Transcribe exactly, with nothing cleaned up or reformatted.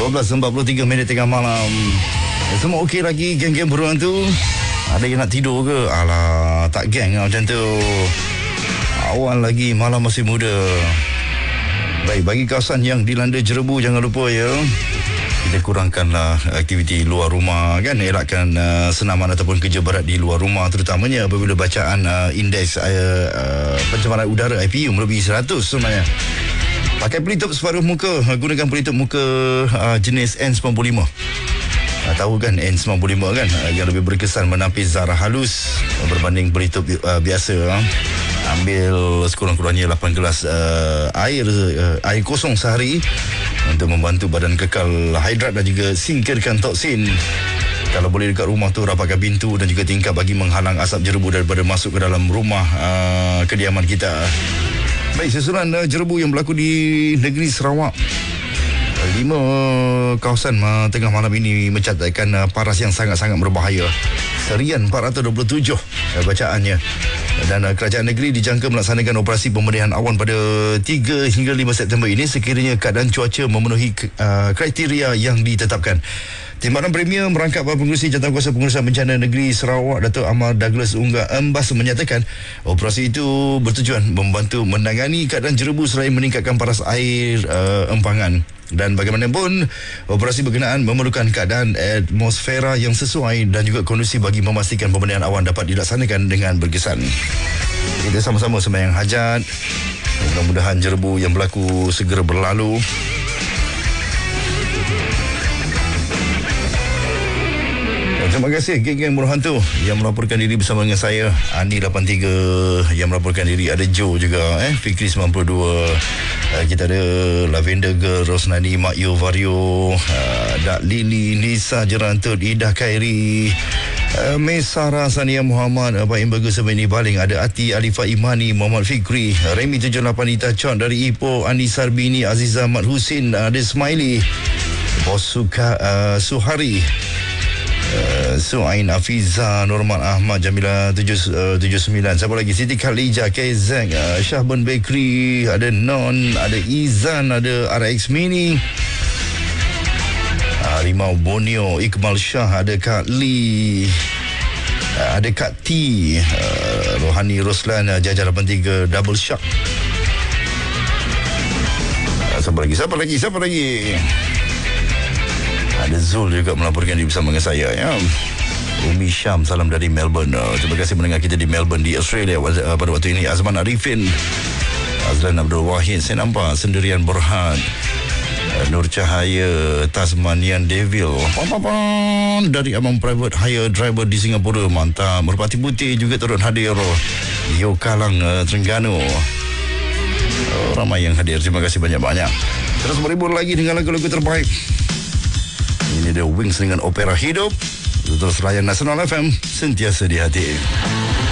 dua belas empat puluh tiga minit tengah malam. Semua okey lagi geng-geng beruang tu? Ada yang nak tidur ke? Alah, tak geng lah macam tu. Awal lagi, malam masih muda. Baik, bagi kawasan yang dilanda jerebu, jangan lupa ya, kita kurangkanlah aktiviti luar rumah kan, elakkan uh, senaman ataupun kerja berat di luar rumah, terutamanya apabila bacaan uh, indeks uh, uh, pencemaran udara I P U melebihi seratus sebenarnya. Pakai pelitup separuh muka, gunakan pelitup muka uh, jenis N sembilan puluh lima. Uh, tahu kan N sembilan puluh lima kan, uh, yang lebih berkesan menapis zarah halus uh, berbanding pelitup uh, biasa. Uh. Ambil sekurang-kurangnya lapan gelas uh, air uh, air kosong sehari untuk membantu badan kekal hidrat dan juga singkirkan toksin. Kalau boleh dekat rumah tu, rapatkan pintu dan juga tingkap bagi menghalang asap jerebu daripada masuk ke dalam rumah uh, kediaman kita. Baik, susulan uh, jerebu yang berlaku di negeri Sarawak. Lima kawasan uh, tengah malam ini mencatatkan uh, paras yang sangat-sangat berbahaya. Serian empat ratus dua puluh tujuh uh, bacaannya. Dan uh, kerajaan negeri dijangka melaksanakan operasi pembersihan awan pada tiga hingga lima September ini sekiranya keadaan cuaca memenuhi uh, kriteria yang ditetapkan. Timbalan Premier merangkap pengurusi Jawatankuasa Pengurusan Bencana Negeri Sarawak, Datuk Ahmad Douglas Unggah Embas menyatakan operasi itu bertujuan membantu menangani keadaan jerebu selain meningkatkan paras air uh, empangan. Dan bagaimanapun, operasi berkenaan memerlukan keadaan atmosfera yang sesuai dan juga kondusif bagi memastikan pembersihan awan dapat dilaksanakan dengan berkesan. Kita sama-sama sembahyang hajat. Mudah-mudahan jerebu yang berlaku segera berlalu. Terima kasih geng-geng Buruh Hantu yang melaporkan diri bersama dengan saya, Andi lapan tiga, yang melaporkan diri. Ada Joe juga, eh Fikri sembilan puluh dua. Uh, kita ada Lavender Girl, Rosnani, Mak Yo Vario, uh, Dak Lili, Nisa Jerantut, Ida Khairi, uh, Mesara Sania Muhammad, Abang Imbaga Sebeni Baling, ada Ati Alifah Imani, Muhammad Fikri, Remy tujuh lapan, Ita Chon dari Ipoh, Andi Sarbini, Aziza Mat Husin, ada Smiley, Bos Suka, uh, Suhari, Uh, Suain Afiza, Norman Ahmad, Jamila tujuh tujuh sembilan. Siapa lagi? Siti Khalija, K Z, uh, Syahban Bakery, ada Non, ada Izan, ada R X Mini, uh, Rimau Bonio, Iqbal Shah, ada Kak Lee, uh, ada Kak T, uh, Rohani Roslan, uh, Jajar lapan tiga, Double Shark. Uh, siapa lagi? Siapa lagi? Siapa lagi? Ada Zul juga melaporkan diri bersama dengan saya ya. Umi Syam, salam dari Melbourne. Uh, terima kasih mendengar kita di Melbourne di Australia uh, pada waktu ini. Azman Arifin, Azlan Abdul Wahid, saya nampak Sendirian Berhad, uh, Nur Cahaya, Tasmanian Devil, Pam-pam-pam, dari Abang Private Hire Driver di Singapura. Mantap. Merpati Putih juga turut hadir. Yo Kalang, uh, Terengganu. Uh, ramai yang hadir. Terima kasih banyak-banyak. Terus berhibur lagi dengan lagu-lagu terbaik. Ini dia Wings dengan Opera Hidup. Terus layan Nasional F M, sentiasa di hati.